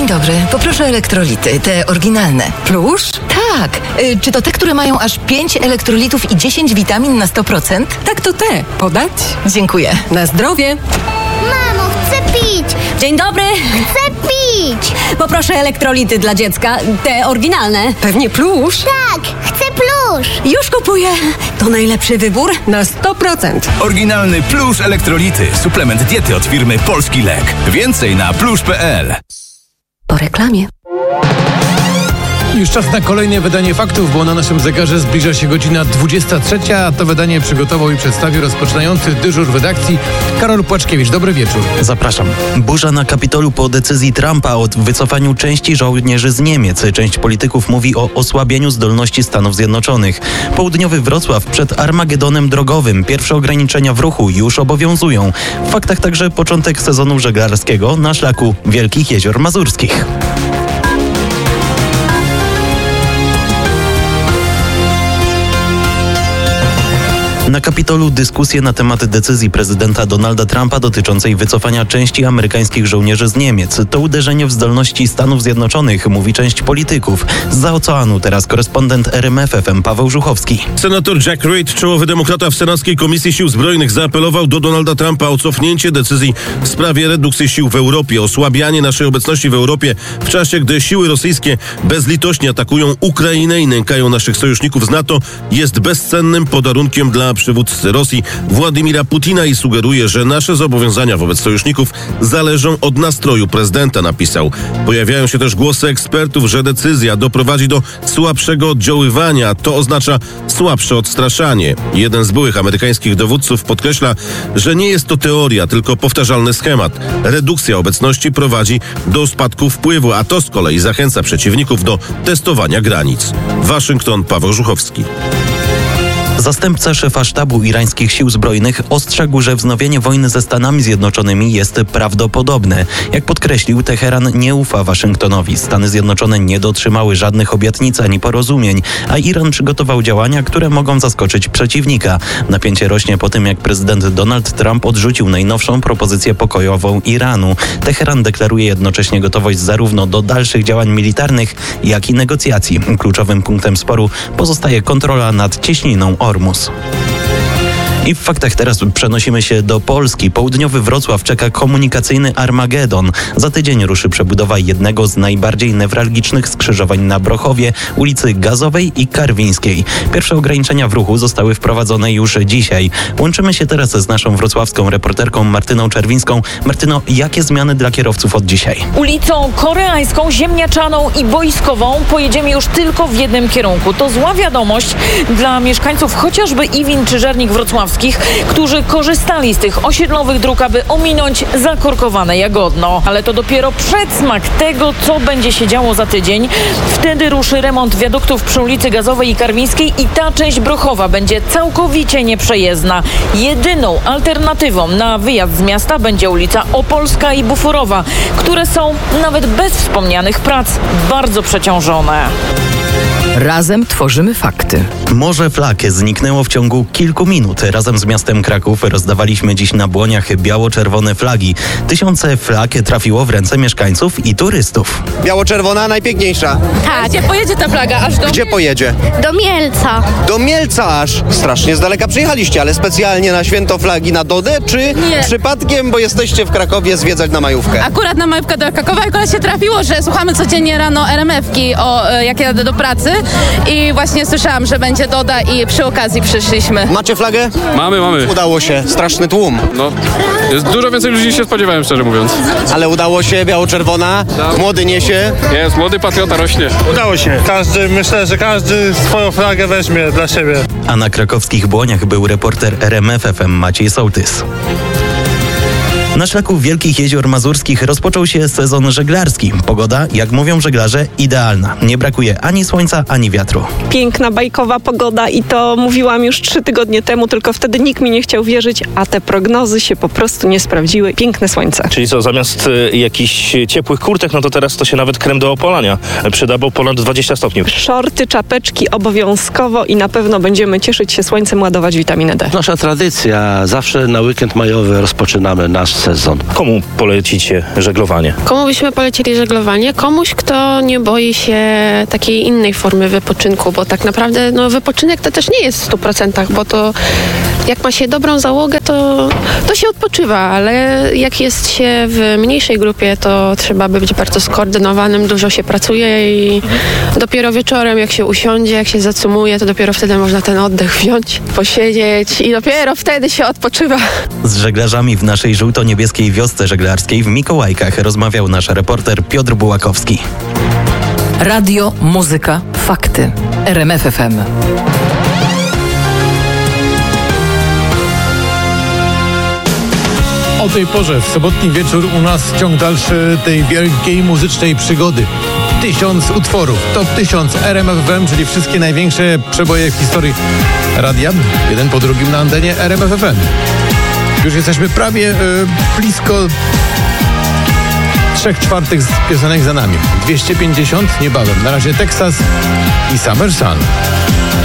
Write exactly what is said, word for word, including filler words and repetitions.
Dzień dobry, poproszę elektrolity, te oryginalne. Plusz? Tak, y, czy to te, które mają aż pięć elektrolitów i dziesięć witamin na sto procent? Tak, to te. Podać? Dziękuję. Na zdrowie. Mamo, chcę pić! Dzień dobry. Chcę pić! Poproszę elektrolity dla dziecka, te oryginalne. Pewnie plusz? Tak, chcę plusz! Już kupuję. To najlepszy wybór? Na sto procent. Oryginalny Plusz Elektrolity. Suplement diety od firmy Polski Lek. Więcej na plusz kropka p l. Po reklamie. Już czas na kolejne wydanie faktów, bo na naszym zegarze zbliża się godzina dwudziesta trzecia, a to wydanie przygotował i przedstawił rozpoczynający dyżur w redakcji Karol Płaczkiewicz. Dobry wieczór. Zapraszam. Burza na Kapitolu po decyzji Trumpa o wycofaniu części żołnierzy z Niemiec. Część polityków mówi o osłabieniu zdolności Stanów Zjednoczonych. Południowy Wrocław przed Armagedonem drogowym. Pierwsze ograniczenia w ruchu już obowiązują. W faktach także początek sezonu żeglarskiego na szlaku Wielkich Jezior Mazurskich. Na Kapitolu dyskusje na temat decyzji prezydenta Donalda Trumpa dotyczącej wycofania części amerykańskich żołnierzy z Niemiec. To uderzenie w zdolności Stanów Zjednoczonych, mówi część polityków. Zza oceanu teraz korespondent R M F F M Paweł Żuchowski. Senator Jack Reed, czołowy demokrata w Senackiej Komisji Sił Zbrojnych, zaapelował do Donalda Trumpa o cofnięcie decyzji w sprawie redukcji sił w Europie, osłabianie naszej obecności w Europie w czasie, gdy siły rosyjskie bezlitośnie atakują Ukrainę i nękają naszych sojuszników z NATO, jest bezcennym podarunkiem dla przywódcy Rosji Władimira Putina i sugeruje, że nasze zobowiązania wobec sojuszników zależą od nastroju prezydenta, napisał. Pojawiają się też głosy ekspertów, że decyzja doprowadzi do słabszego oddziaływania, to oznacza słabsze odstraszanie. Jeden z byłych amerykańskich dowódców podkreśla, że nie jest to teoria, tylko powtarzalny schemat. Redukcja obecności prowadzi do spadku wpływu, a to z kolei zachęca przeciwników do testowania granic. Waszyngton, Paweł Żuchowski. Zastępca szefa sztabu irańskich sił zbrojnych ostrzegł, że wznowienie wojny ze Stanami Zjednoczonymi jest prawdopodobne. Jak podkreślił, Teheran nie ufa Waszyngtonowi. Stany Zjednoczone nie dotrzymały żadnych obietnic ani porozumień, a Iran przygotował działania, które mogą zaskoczyć przeciwnika. Napięcie rośnie po tym, jak prezydent Donald Trump odrzucił najnowszą propozycję pokojową Iranu. Teheran deklaruje jednocześnie gotowość zarówno do dalszych działań militarnych, jak i negocjacji. Kluczowym punktem sporu pozostaje kontrola nad cieśniną Ormus. I w faktach teraz przenosimy się do Polski. Południowy Wrocław czeka komunikacyjny Armagedon. Za tydzień ruszy przebudowa jednego z najbardziej newralgicznych skrzyżowań na Brochowie, ulicy Gazowej i Karwińskiej. Pierwsze ograniczenia w ruchu zostały wprowadzone już dzisiaj. Łączymy się teraz z naszą wrocławską reporterką Martyną Czerwińską. Martyno, jakie zmiany dla kierowców od dzisiaj? Ulicą Koreańską, Ziemniaczaną i Boiskową pojedziemy już tylko w jednym kierunku. To zła wiadomość dla mieszkańców chociażby Iwin czy Żernik Wrocławskich, którzy korzystali z tych osiedlowych dróg, aby ominąć zakorkowane Jagodno. Ale to dopiero przedsmak tego, co będzie się działo za tydzień. Wtedy ruszy remont wiaduktów przy ulicy Gazowej i Karwińskiej i ta część Brochowa będzie całkowicie nieprzejezdna. Jedyną alternatywą na wyjazd z miasta będzie ulica Opolska i Buforowa, które są nawet bez wspomnianych prac bardzo przeciążone. Razem tworzymy fakty. Morze flag zniknęło w ciągu kilku minut. Razem z miastem Kraków rozdawaliśmy dziś na Błoniach biało-czerwone flagi. Tysiące flag trafiło w ręce mieszkańców i turystów. Biało-czerwona najpiękniejsza. Tak. Gdzie pojedzie ta flaga? Aż do... Gdzie pojedzie? Do Mielca. Do Mielca aż. Strasznie z daleka przyjechaliście, ale specjalnie na święto flagi na Dodę, czy Nie. przypadkiem, bo jesteście w Krakowie zwiedzać na majówkę? Akurat na majówkę do Krakowa akurat się trafiło, że słuchamy codziennie rano R M F-ki, o, e, jak jadę do pracy i właśnie słyszałam, że będzie Doda i przy okazji przyszliśmy. Macie flagę? Mamy, mamy. Udało się. Straszny tłum. No, jest dużo więcej ludzi niż się spodziewałem, szczerze mówiąc. Ale udało się, biało-czerwona, młody niesie. Jest, młody patriota rośnie. Udało się. Każdy, myślę, że każdy swoją flagę weźmie dla siebie. A na krakowskich Błoniach był reporter R M F F M Maciej Sołtys. Na szlaku Wielkich Jezior Mazurskich rozpoczął się sezon żeglarski. Pogoda, jak mówią żeglarze, idealna. Nie brakuje ani słońca, ani wiatru. Piękna, bajkowa pogoda i to mówiłam już trzy tygodnie temu, tylko wtedy nikt mi nie chciał wierzyć, a te prognozy się po prostu nie sprawdziły. Piękne słońce. Czyli co, zamiast y, jakichś ciepłych kurtek, no to teraz to się nawet krem do opalania przyda, bo ponad dwadzieścia stopni. Szorty, czapeczki obowiązkowo i na pewno będziemy cieszyć się słońcem, ładować witaminę D. Nasza tradycja. Zawsze na weekend majowy rozpoczynamy nasz sezon. Komu polecicie żeglowanie? Komu byśmy polecili żeglowanie? Komuś, kto nie boi się takiej innej formy wypoczynku, bo tak naprawdę no, wypoczynek to też nie jest w stu procentach, bo to jak ma się dobrą załogę, to, to się odpoczywa, ale jak jest się w mniejszej grupie, to trzeba być bardzo skoordynowanym, dużo się pracuje i dopiero wieczorem, jak się usiądzie, jak się zacumuje, to dopiero wtedy można ten oddech wziąć, posiedzieć i dopiero wtedy się odpoczywa. Z żeglarzami w naszej żółto-niebieskiej wiosce żeglarskiej w Mikołajkach rozmawiał nasz reporter Piotr Bułakowski. Radio, muzyka, fakty. R M F F M. O tej porze, w sobotni wieczór u nas ciąg dalszy tej wielkiej muzycznej przygody. Tysiąc utworów, top tysiąc R M F F M, czyli wszystkie największe przeboje w historii radia, jeden po drugim na antenie R M F F M. Już jesteśmy prawie e, blisko trzech czwartych z piosenek za nami. dwieście pięćdziesiąt niebawem. Na razie Texas i Summer Sun.